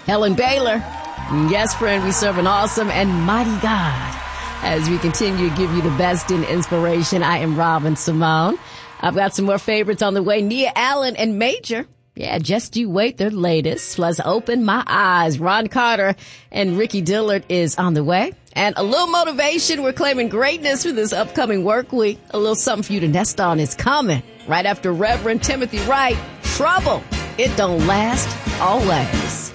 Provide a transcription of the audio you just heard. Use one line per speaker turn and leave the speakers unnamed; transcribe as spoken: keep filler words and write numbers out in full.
Helen Baylor. Yes, friend, we serve an awesome and mighty God. As we continue to give you the best in inspiration, I am Robin Simone. I've got some more favorites on the way. Nia Allen and Major. Yeah, just you wait, their latest. Plus, Open My Eyes. Ron Carter and Ricky Dillard is on the way. And a little motivation. We're claiming greatness for this upcoming work week. A little something for you to nest on is coming. Right after Reverend Timothy Wright. Trouble. It don't last always.